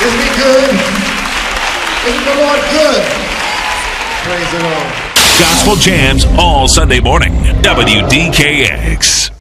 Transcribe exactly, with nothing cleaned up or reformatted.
Isn't he good? Isn't the Lord good? Praise the Lord. Gospel jams all Sunday morning. W D K X.